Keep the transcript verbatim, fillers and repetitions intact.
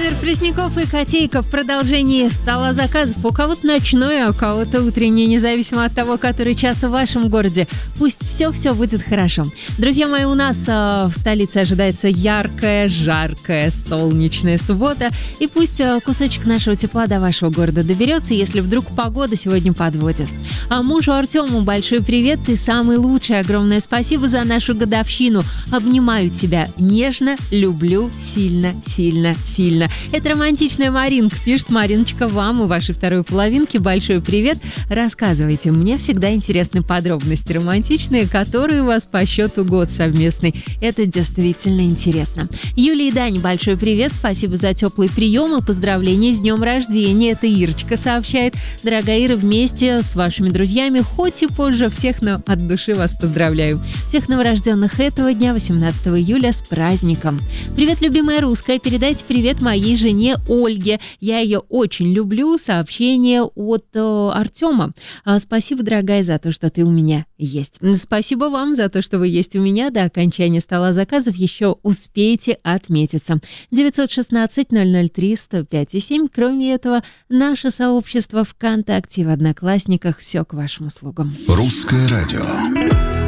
Владимир Пресняков и Котейка в продолжении стола заказов. У кого-то ночной, а у кого-то утренний, независимо от того, который час в вашем городе. Пусть все-все будет хорошо. Друзья мои, у нас э, в столице ожидается яркая, жаркая, солнечная суббота. И пусть э, кусочек нашего тепла до вашего города доберется, если вдруг погода сегодня подводит. А мужу Артему большой привет, ты самый лучший. Огромное спасибо за нашу годовщину. Обнимаю тебя нежно, люблю сильно, сильно, сильно. Это романтичная Маринка. Пишет: Мариночка, вам и вашей второй половинке большой привет. Рассказывайте, мне всегда интересны подробности романтичные, которые у вас по счету год совместный. Это действительно интересно. Юлия и Дань, большой привет. Спасибо за теплый прием и поздравления с днем рождения. Это Ирочка сообщает. Дорогая Ира, вместе с вашими друзьями, хоть и позже всех, но от души вас поздравляю. Всех новорожденных этого дня, восемнадцатого июля, с праздником. Привет, любимая русская. Передайте привет моей жене Ольге. Я ее очень люблю. Сообщение от э, Артема. А, спасибо, дорогая, за то, что ты у меня есть. Спасибо вам за то, что вы есть у меня. До окончания стола заказов еще успеете отметиться. девятьсот шестнадцать ноль ноль три сто пять и семь. Кроме этого, наше сообщество ВКонтакте и в Одноклассниках. Все к вашим услугам. Русское радио.